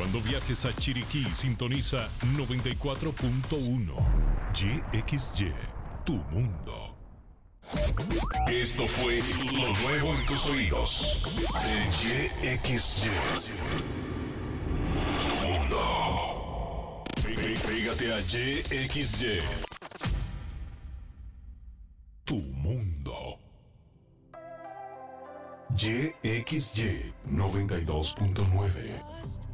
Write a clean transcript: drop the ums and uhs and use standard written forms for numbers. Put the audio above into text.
Cuando viajes a Chiriquí, sintoniza 94.1. YXY, tu mundo. Esto fue lo nuevo en tus oídos. De YXY. Tu mundo. Pégate a YXY. Tu mundo. YXY 92.9.